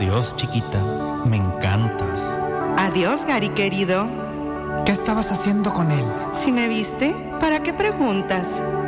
Adiós, chiquita. Me encantas. Adiós, Gary, querido. ¿Qué estabas haciendo con él? Si me viste, ¿para qué preguntas?